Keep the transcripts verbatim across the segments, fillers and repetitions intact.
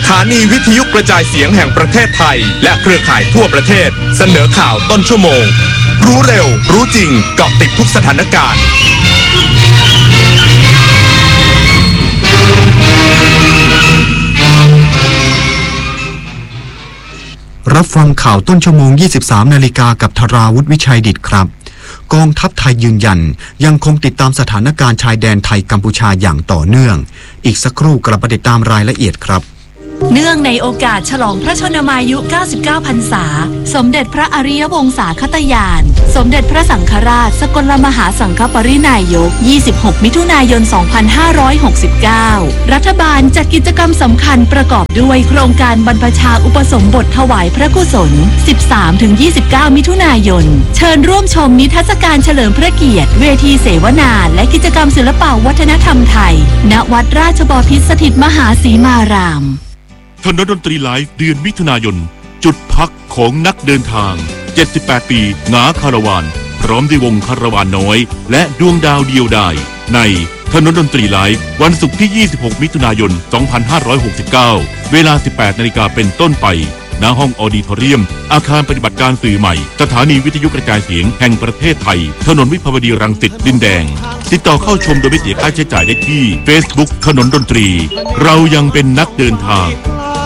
ถานีวิทยุกระจายเสียงแห่งประเทศไทยและเครือข่ายทั่วประเทศเสนอข่าวต้นชั่วโมงรู้เร็วรู้จริงเกาะติดทุกสถานการณ์รับฟังข่าวต้นชั่วโมง ยี่สิบสาม นาฬิกากับธราวุฒิวิชัยดิษฐ์ครับกองทัพไทยยืนยันยังคงติดตามสถานการณ์ชายแดนไทยกัมพูชาอย่างต่อเนื่องอีกสักครู่กลับมาติดตามรายละเอียดครับเนื่องในโอกาสฉลองพระชนมายุเก้าสิบเก้าพรรษาสมเด็จพระอริยวงศาคตญาณสมเด็จพระสังฆราชสกลมหาสังฆปรินายกยี่สิบหกมิถุนายนสองพันห้าร้อยหกสิบเก้ารัฐบาลจัดกิจกรรมสำคัญประกอบด้วยโครงการบรรพชาอุปสมบทถวายพระกุศล สิบสามถึงยี่สิบเก้า มิถุนายนเชิญร่วมชมนิทรรศการเฉลิมพระเกียรติเวทีเสวนาและกิจกรรมศิลปวัฒนธรรมไทยณวัดราชบพิตรสถิตมหาสีมารามถนนดนตรีไลฟ์เดือนมิถุนายนจุดพักของนักเดินทางเจ็ดสิบแปดปีหงาคาราวานพร้อมด้วยวงคาราวานน้อยและดวงดาวเดียวดายในถนนดนตรีไลฟ์วันศุกร์ที่ยี่สิบหกมิถุนายนสองพันห้าร้อยหกสิบเก้าเวลา สิบแปดนาฬิกาเป็นต้นไปณห้องออดิทอเรียมอาคารปฏิบัติการสื่อใหม่สถานีวิทยุกระจายเสียงแห่งประเทศไทยถนนวิภาวดีรังสิตดินแดงติดต่อเข้าชมโดยไม่เสียค่าใช้จ่ายได้ที่ Facebook ถนนดนตรีเรายังเป็นนักเดินทาง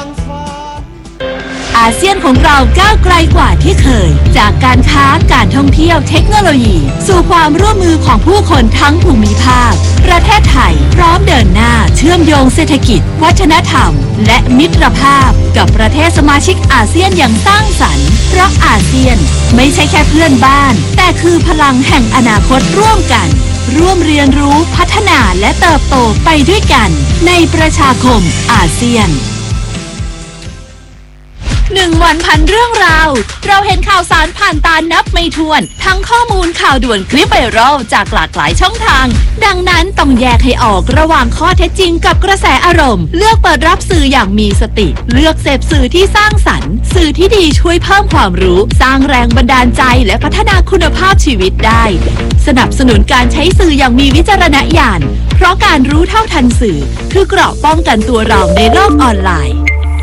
อาเซียนของเราก้าวไกลกว่าที่เคยจากการค้าการท่องเที่ยวเทคโนโลยีสู่ความร่วมมือของผู้คนทั้งภูมิภาคประเทศไทยพร้อมเดินหน้าเชื่อมโยงเศรษฐกิจวัฒนธรรมและมิตรภาพกับประเทศสมาชิกอาเซียนอย่างสร้างสรรค์เพราะอาเซียนไม่ใช่แค่เพื่อนบ้านแต่คือพลังแห่งอนาคตร่วมกันร่วมเรียนรู้พัฒนาและเติบโตไปด้วยกันในประชาคมอาเซียนหนึ่งวันพันเรื่องราวเราเห็นข่าวสารผ่านตานับไม่ถ้วนทั้งข้อมูลข่าวด่วนคลิปไวรัลจากหลากหลายช่องทางดังนั้นต้องแยกให้ออกระหว่างข้อเท็จจริงกับกระแสอารมณ์เลือกเปิดรับสื่ออย่างมีสติเลือกเสพสื่อที่สร้างสรรค์สื่อที่ดีช่วยเพิ่มความรู้สร้างแรงบันดาลใจและพัฒนาคุณภาพชีวิตได้สนับสนุนการใช้สื่ออย่างมีวิจารณญาณเพราะการรู้เท่าทันสื่อคือเกราะป้องกันตัวเราในโลกออนไลน์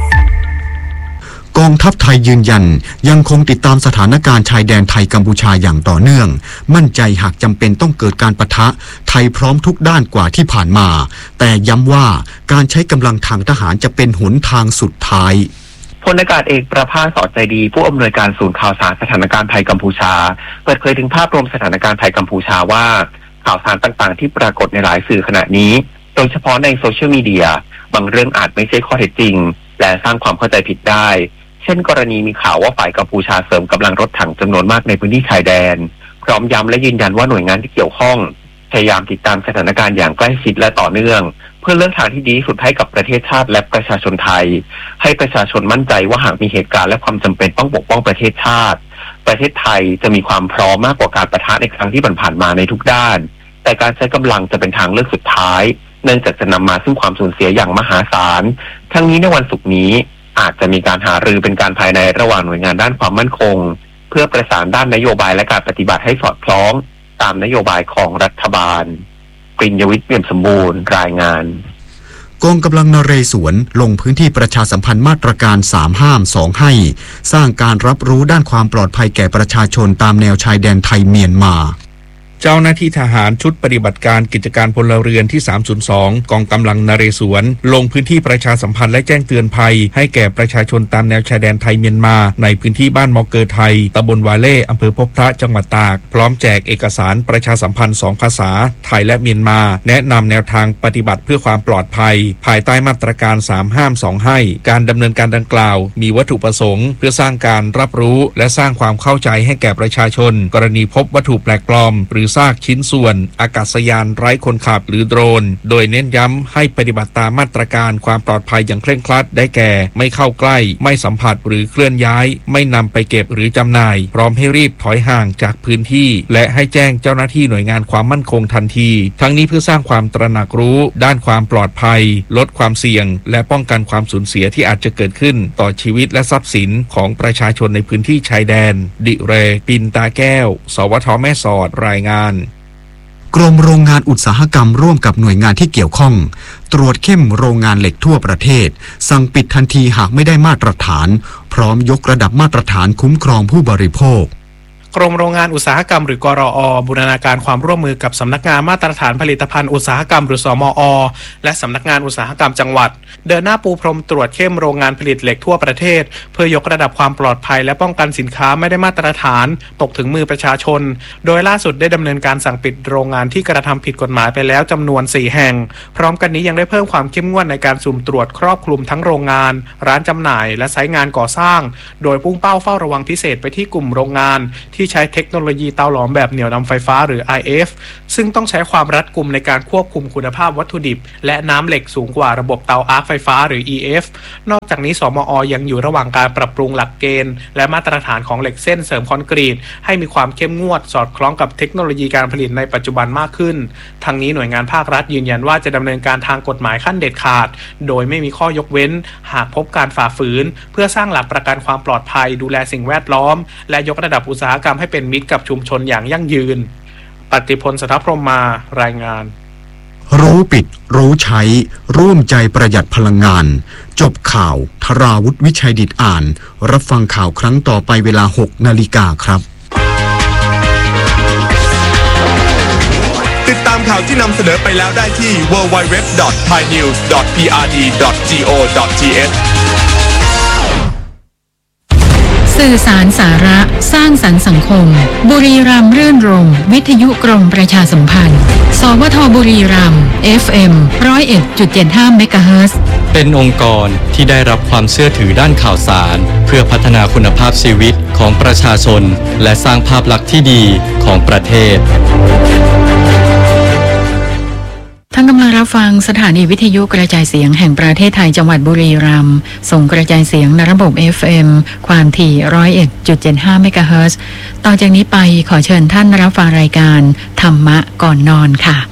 กองทัพไทยยืนยันยังคงติดตามสถานการณ์ชายแดนไทยกัมพูชาอย่างต่อเนื่องมั่นใจหากจำเป็นต้องเกิดการปะทะไทยพร้อมทุกด้านกว่าที่ผ่านมาแต่ย้ำว่าการใช้กำลังทางทหารจะเป็นหนทางสุดท้ายพลอากาศเอกประภาส สอดใจดีผู้อำนวยการศูนย์ข่าวสารสถานการณ์ไทยกัมพูชาเปิดเผยถึงภาพรวมสถานการณ์ไทยกัมพูชาว่าข่าวสารต่างๆที่ปรากฏในหลายสื่อขณะนี้โดยเฉพาะในโซเชียลมีเดียบางเรื่องอาจไม่ใช่ข้อเท็จจริงและสร้างความเข้าใจผิดได้เช่นกรณีมีข่าวว่าฝ่ายกัมพูชาเสริมกำลังรถถังจำนวนมากในพื้นที่ชายแดนพร้อมย้ำและยืนยันว่าหน่วยงานที่เกี่ยวข้องพยายามติดตามสถานการณ์อย่างใกล้ชิดและต่อเนื่องเพื่อเลือกทางที่ดีที่สุดให้กับประเทศชาติและประชาชนไทยให้ประชาชนมั่นใจว่าหากมีเหตุการณ์และความจำเป็นต้องปกป้องประเทศชาติประเทศไทยจะมีความพร้อมมากกว่าการปะทะในครั้งที่ผ่านมาในทุกด้านแต่การใช้กำลังจะเป็นทางเลือกสุดท้ายเนื่องจากจะนำมาซึ่งความสูญเสียอย่างมหาศาลทั้งนี้ในวันศุกร์นี้อาจจะมีการหารือเป็นการภายในระหว่างหน่วยงานด้านความมั่นคงเพื่อประสานด้านนโยบายและการปฏิบัติให้สอดคล้องตามนโยบายของรัฐบาลปริญญวิทย์เปี่ยมสมบูรณ์รายงานกองกำลังนเรศวรลงพื้นที่ประชาสัมพันธ์มาตรการสามห้ามสองให้สร้างการรับรู้ด้านความปลอดภัยแก่ประชาชนตามแนวชายแดนไทยเมียนมาเจ้าหน้าที่ทหารชุดปฏิบัติการกิจการพลเรือนที่สามศูนย์สองกองกำลังนเรศวรลงพื้นที่ประชาสัมพันธ์และแจ้งเตือนภัยให้แก่ประชาชนตามแนวชายแดนไทยเมียนมาในพื้นที่บ้านมอเกอร์ไทยตำบลวาเล่อำเภอพบพระจังหวัดตากพร้อมแจกเอกสารประชาสัมพันธ์สองภาษาไทยและเมียนมาแนะนำแนวทางปฏิบัติเพื่อความปลอดภัยภายใต้มาตรการสามห้ามสองให้การดำเนินการดังกล่าวมีวัตถุประสงค์เพื่อสร้างการรับรู้และสร้างความเข้าใจให้แก่ประชาชนกรณีพบวัตถุแปลกปลอมหรือซากชิ้นส่วนอากาศยานไร้คนขับหรือโดรนโดยเน้นย้ำให้ปฏิบัติตามมาตรการความปลอดภัยอย่างเคร่งครัดได้แก่ไม่เข้าใกล้ไม่สัมผัสหรือเคลื่อนย้ายไม่นำไปเก็บหรือจำหน่ายพร้อมให้รีบถอยห่างจากพื้นที่และให้แจ้งเจ้าหน้าที่หน่วยงานความมั่นคงทันทีทั้งนี้เพื่อสร้างความตระหนักรู้ด้านความปลอดภัยลดความเสี่ยงและป้องกันความสูญเสียที่อาจจะเกิดขึ้นต่อชีวิตและทรัพย์สินของประชาชนในพื้นที่ชายแดนดิเรปินตาแก้วสวทแม่สอดรายงานกรมโรงงานอุตสาหกรรมร่วมกับหน่วยงานที่เกี่ยวข้องตรวจเข้มโรงงานเหล็กทั่วประเทศสั่งปิดทันทีหากไม่ได้มาตรฐานพร้อมยกระดับมาตรฐานคุ้มครองผู้บริโภคกรมโรงงานอุตสาหกรรมหรือกรอ.บูรณาการความร่วมมือกับสำนักงานมาตรฐานผลิตภัณฑ์อุตสาหกรรมหรือสมอ.และสำนักงานอุตสาหกรรมจังหวัดเดินหน้าปูพรมตรวจเข้มโรงงานผลิตเหล็กทั่วประเทศเพื่อยกระดับความปลอดภัยและป้องกันสินค้าไม่ได้มาตรฐานตกถึงมือประชาชนโดยล่าสุดได้ดำเนินการสั่งปิดโรงงานที่กระทำผิดกฎหมายไปแล้วจำนวนสี่แห่งพร้อมกันนี้ยังได้เพิ่มความเข้มงวดในการสุ่มตรวจครอบคลุมทั้งโรงงานร้านจำหน่ายและไซต์งานก่อสร้างโดยพุ่งเป้าเฝ้าระวังพิเศษไปที่กลุ่มโรงงานที่ใช้เทคโนโลยีเตาหลอมแบบเหนี่ยวนำไฟฟ้าหรือ ไอ เอฟ ซึ่งต้องใช้ความรัดกุมในการควบคุมคุณภาพวัตถุดิบและน้ำเหล็กสูงกว่าระบบเตาอาร์คไฟฟ้าหรือ อี เอฟ นอกจากนี้สมอ.ยังอยู่ระหว่างการปรับปรุงหลักเกณฑ์และมาตรฐานของเหล็กเส้นเสริมคอนกรีตให้มีความเข้มงวดสอดคล้องกับเทคโนโลยีการผลิตในปัจจุบันมากขึ้นทั้งนี้หน่วยงานภาครัฐยืนยันว่าจะดำเนินการทางกฎหมายขั้นเด็ดขาดโดยไม่มีข้อยกเว้นหากพบการฝ่าฝืนเพื่อสร้างหลักประกันความปลอดภัยดูแลสิ่งแวดล้อมและยกระดับอุตสาหกรรมให้เป็นมิตรกับชุมชนอย่างยั่งยืนปฏิพล สถพรหมมารายงานรู้ปิดรู้ใช้ร่วมใจประหยัดพลังงานจบข่าวธราวุฒิวิชัยดิษฐ์อ่านรับฟังข่าวครั้งต่อไปเวลา หกนาฬิกาครับติดตามข่าวที่นำเสนอไปแล้วได้ที่ ดับเบิลยู ดับเบิลยู ดับเบิลยู ดอท ไทยนิวส์ ดอท พี อาร์ ดี ดอท จี โอ ดอท ที เอชสื่อสารสาระสร้างสรรค์สังคมบุรีรัมย์รื่นรมย์วิทยุกรมประชาสัมพันธ์สวทบุรีรัมย์ เอฟ เอ็ม หนึ่งศูนย์เอ็ดจุดเจ็ดห้า เมกะเฮิรตซ์เป็นองค์กรที่ได้รับความเชื่อถือด้านข่าวสารเพื่อพัฒนาคุณภาพชีวิตของประชาชนและสร้างภาพลักษณ์ที่ดีของประเทศท่านกำลังรับฟังสถานีวิทยุกระจายเสียงแห่งประเทศไทยจังหวัดบุรีรัมย์ส่งกระจายเสียงในระบบ เอฟ เอ็ม ความถี่ หนึ่งศูนย์เอ็ดจุดเจ็ดห้า เมกะเฮิรตซ์ต่อจากนี้ไปขอเชิญท่านรับฟังรายการธรรมะก่อนนอนค่ะ